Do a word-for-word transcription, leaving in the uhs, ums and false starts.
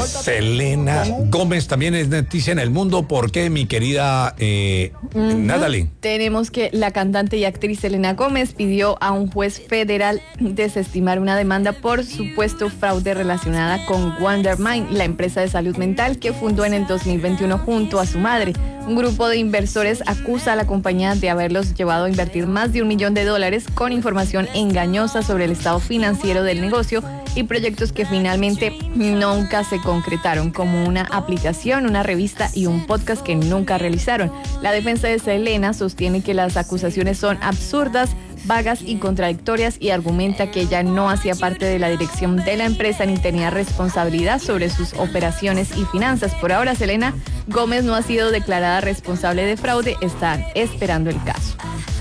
Selena Gómez también es noticia en el mundo. ¿Por qué, mi querida eh, uh-huh. Natalie? Tenemos que la cantante y actriz Selena Gómez pidió a un juez federal desestimar una demanda por supuesto fraude relacionada con Wondermind, la empresa de salud mental que fundó en el dos mil veintiuno junto a su madre. Un grupo de inversores acusa a la compañía de haberlos llevado a invertir más de un millón de dólares con información engañosa sobre el estado financiero del negocio y proyectos que finalmente nunca se concretaron, como una aplicación, una revista y un podcast que nunca realizaron. La defensa de Selena sostiene que las acusaciones son absurdas, vagas y contradictorias y argumenta que ella no hacía parte de la dirección de la empresa ni tenía responsabilidad sobre sus operaciones y finanzas. Por ahora, Selena Gómez no ha sido declarada responsable de fraude, están esperando el caso.